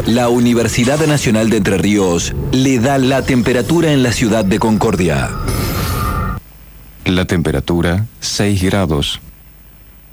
La Universidad Nacional de Entre Ríos le da la temperatura en la ciudad de Concordia. La temperatura 6 grados.